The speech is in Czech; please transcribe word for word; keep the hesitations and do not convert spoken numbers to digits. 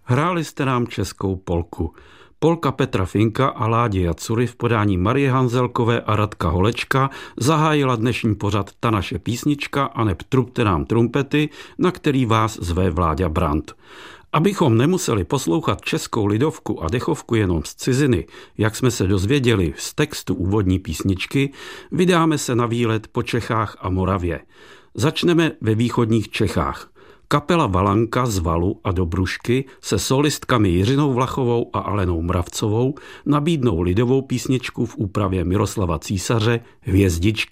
Hráli jste nám českou polku. Polka Petra Finka a Ládě Jacury v podání Marie Hanzelkové a Radka Holečka zahájila dnešní pořad Ta naše písnička a neb Trubte nám trumpety, na který vás zve Vláďa Brandt. Abychom nemuseli poslouchat českou lidovku a dechovku jenom z ciziny, jak jsme se dozvěděli z textu úvodní písničky, vydáme se na výlet po Čechách a Moravě. Začneme ve východních Čechách. Kapela Valanka z Valu a Dobrušky se solistkami Jiřinou Vlachovou a Alenou Mravcovou nabídnou lidovou písničku v úpravě Miroslava Císaře Hvězdičky.